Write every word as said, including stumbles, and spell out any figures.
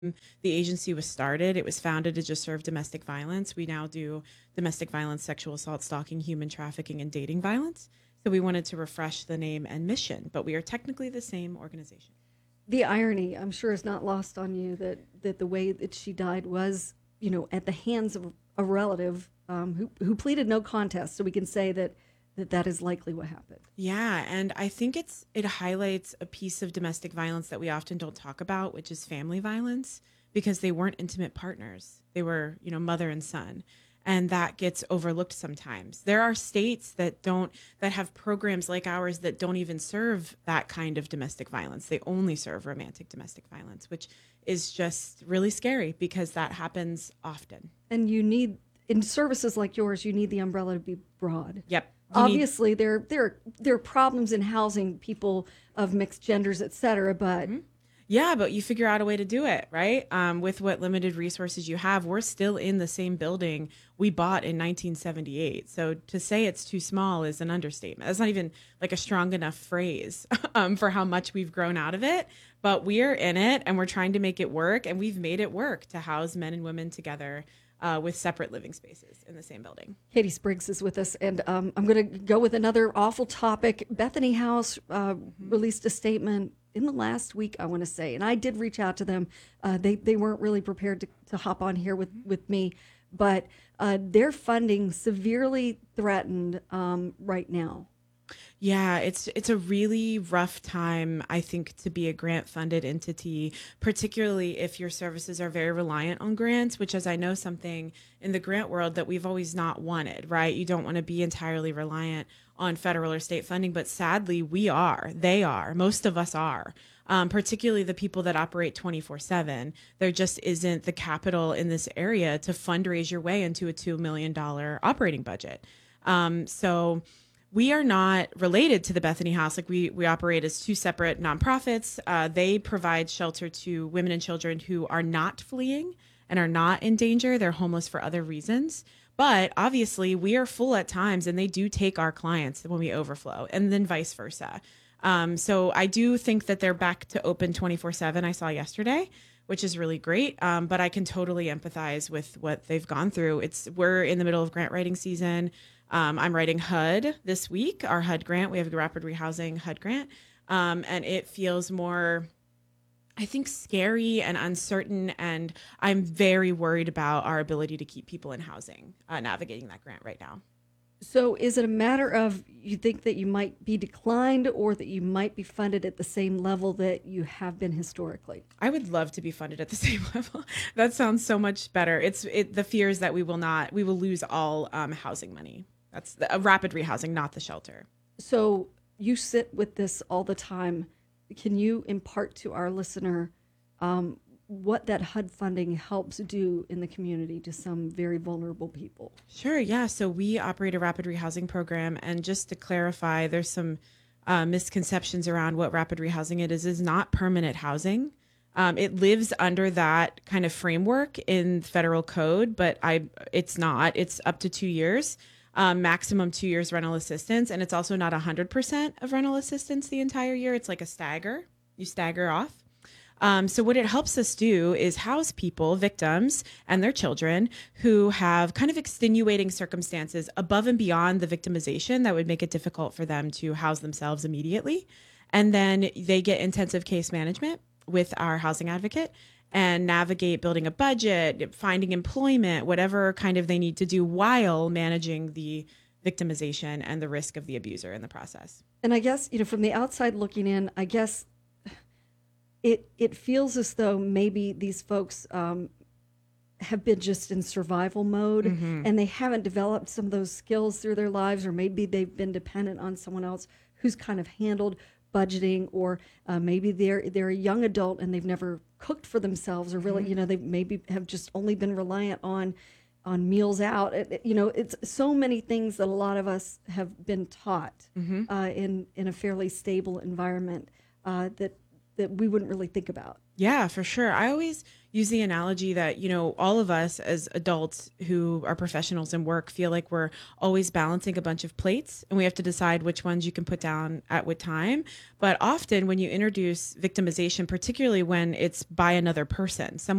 the agency was started, it was founded to just serve domestic violence. We now do domestic violence, sexual assault, stalking, human trafficking, and dating violence. So we wanted to refresh the name and mission, but we are technically the same organization. The irony, I'm sure, is not lost on you that that the way that she died was, you know, at the hands of a relative um, who who pleaded no contest. So we can say that that that is likely what happened. Yeah, and I think it's it highlights a piece of domestic violence that we often don't talk about, which is family violence, because they weren't intimate partners. They were, you know, mother and son. And that gets overlooked sometimes. There are states that don't that have programs like ours that don't even serve that kind of domestic violence. They only serve romantic domestic violence, which is just really scary because that happens often. And you need in services like yours, you need the umbrella to be broad. Yep. You need Obviously, there there there are problems in housing people of mixed genders, et cetera. But Yeah, but you figure out a way to do it, right? Um, with what limited resources you have, we're still in the same building we bought in nineteen seventy-eight. So to say it's too small is an understatement. That's not even like a strong enough phrase um, for how much we've grown out of it. But we're in it and we're trying to make it work. And we've made it work to house men and women together uh, with separate living spaces in the same building. Katie Spriggs is with us, and um, I'm going to go with another awful topic. Bethany House uh, mm-hmm. released a statement in the last week, I want to say, and I did reach out to them. Uh, they they weren't really prepared to, to hop on here with, with me, but uh, their funding severely threatened um, right now. Yeah, it's it's a really rough time, I think, to be a grant-funded entity, particularly if your services are very reliant on grants, which is, I know, something in the grant world that we've always not wanted, right? You don't want to be entirely reliant on federal or state funding, but sadly, we are. They are. Most of us are, um, particularly the people that operate twenty-four seven. There just isn't the capital in this area to fundraise your way into a two million dollars operating budget. Um, so... We are not related to the Bethany House. Like we, we operate as two separate nonprofits. Uh, they provide shelter to women and children who are not fleeing and are not in danger. They're homeless for other reasons. But obviously, we are full at times, and they do take our clients when we overflow, and then vice versa. Um, so I do think that they're back to open twenty-four seven. I saw yesterday, which is really great. Um, but I can totally empathize with what they've gone through. It's we're in the middle of grant writing season. Um, I'm writing H U D this week, our H U D grant. We have a rapid rehousing H U D grant. Um, and it feels more, I think, scary and uncertain. And I'm very worried about our ability to keep people in housing, uh, navigating that grant right now. So is it a matter of you think that you might be declined or that you might be funded at the same level that you have been historically? I would love to be funded at the same level. That sounds so much better. It's it, the fear is that we will not, we will lose all um, housing money. That's the, a rapid rehousing, not the shelter. So you sit with this all the time. Can you impart to our listener um, what that H U D funding helps do in the community to some very vulnerable people? Sure, yeah. So we operate a rapid rehousing program. And just to clarify, there's some uh, misconceptions around what rapid rehousing it is. It is not permanent housing. Um, it lives under that kind of framework in federal code, but I it's not. It's up to two years. Um, maximum two years rental assistance. And it's also not one hundred percent of rental assistance the entire year. It's like a stagger. You stagger off. Um, so what it helps us do is house people, victims, and their children who have kind of extenuating circumstances above and beyond the victimization that would make it difficult for them to house themselves immediately. And then they get intensive case management with our housing advocate and navigate building a budget, finding employment, whatever kind of they need to do while managing the victimization and the risk of the abuser in the process. And I guess, you know, from the outside looking in, I guess it it feels as though maybe these folks um, have been just in survival mode mm-hmm. and they haven't developed some of those skills through their lives, or maybe they've been dependent on someone else who's kind of handled budgeting, or uh, maybe they're they're a young adult and they've never cooked for themselves, or really, mm-hmm. you know, they maybe have just only been reliant on on meals out. It, it, you know, it's so many things that a lot of us have been taught mm-hmm. uh, in in a fairly stable environment uh, that that we wouldn't really think about. Yeah, for sure. I always use the analogy that, you know, all of us as adults who are professionals in work feel like we're always balancing a bunch of plates and we have to decide which ones you can put down at what time. But often when you introduce victimization, particularly when it's by another person, someone